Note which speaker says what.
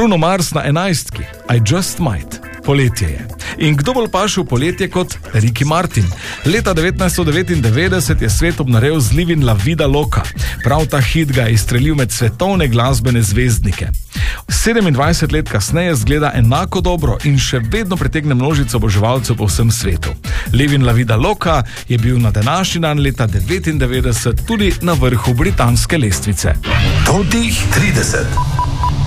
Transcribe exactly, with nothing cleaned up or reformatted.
Speaker 1: Bruno Mars na enajstki, I Just Might. Poletje je. In kdo bolj paše v poletje kot Ricky Martin? Leta devetnajststo devetindevetdeset je svet obnorel z Livin La Vida Loca. Prav ta hit ga je izstrelil med svetovne glasbene zvezdnike. sedemindvajset let kasneje zgleda enako dobro in še vedno pritegne množico oboževalcev po vsem svetu. Livin La Vida Loca je bil na današnji dan leta devetindevetdeset tudi na vrhu britanske lestvice.
Speaker 2: Top trideset.